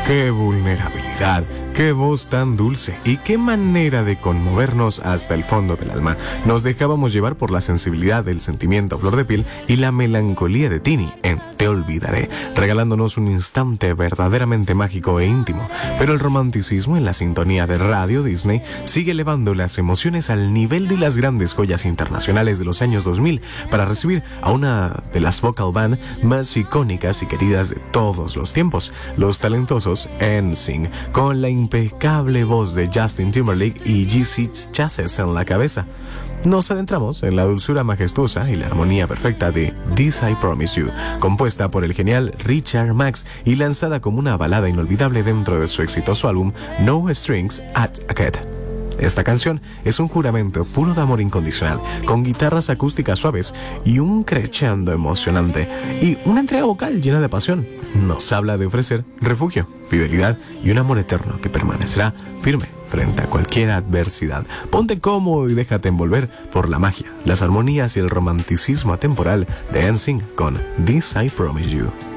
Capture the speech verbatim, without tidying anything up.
Qué vulnerabilidad, qué voz tan dulce y qué manera de conmovernos hasta el fondo del alma. Nos dejábamos llevar por la sensibilidad del sentimiento a flor de piel y la melancolía de Tini en Te Olvidaré, regalándonos un instante verdaderamente mágico e íntimo. Pero el romanticismo en la sintonía de Radio Disney sigue elevando las emociones al nivel de las grandes joyas internacionales de los años dos mil para recibir a una de las vocal band más icónicas y queridas de todos los tiempos, los talentosos N Sync, con la impecable voz de Justin Timberlake y G C Chasez en la cabeza. Nos adentramos en la dulzura majestuosa y la armonía perfecta de This I Promise You, compuesta por el genial Richard Marx y lanzada como una balada inolvidable dentro de su exitoso álbum No Strings Attached. Esta canción es un juramento puro de amor incondicional, con guitarras acústicas suaves y un crescendo emocionante, y una entrega vocal llena de pasión. Nos habla de ofrecer refugio, fidelidad y un amor eterno que permanecerá firme frente a cualquier adversidad. Ponte cómodo y déjate envolver por la magia, las armonías y el romanticismo atemporal de N Sync con This I Promise You.